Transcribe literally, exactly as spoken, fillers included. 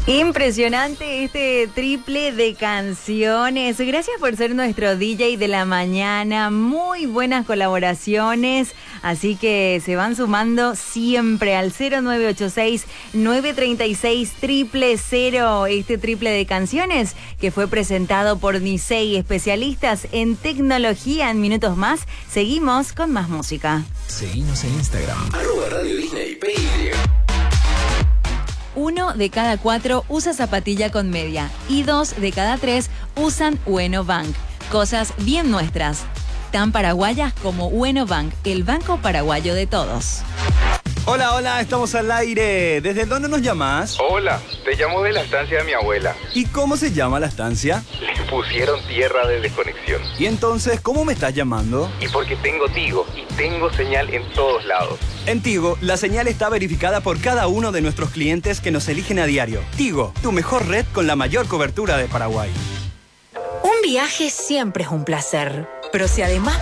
Impresionante este triple de canciones. Gracias por ser nuestro D J de la mañana. Muy buenas colaboraciones. Así que se van sumando siempre al cero nueve ocho seis, nueve tres seis, cero cero cero. Este triple de canciones que fue presentado por Nisei, especialistas en tecnología. En minutos más, seguimos con más música. Seguimos en Instagram. Arroba Radio Disney P Y. Uno de cada cuatro usa zapatilla con media y dos de cada tres usan Ueno Bank. Cosas bien nuestras, tan paraguayas como Ueno Bank, el banco paraguayo de todos. Hola, hola, estamos al aire. ¿Desde dónde nos llamas? Hola, te llamo de la estancia de mi abuela. ¿Y cómo se llama la estancia? Le pusieron tierra de desconexión. ¿Y entonces cómo me estás llamando? Y porque tengo Tigo y tengo señal en todos lados. En Tigo, la señal está verificada por cada uno de nuestros clientes que nos eligen a diario. Tigo, tu mejor red con la mayor cobertura de Paraguay. Un viaje siempre es un placer, pero si además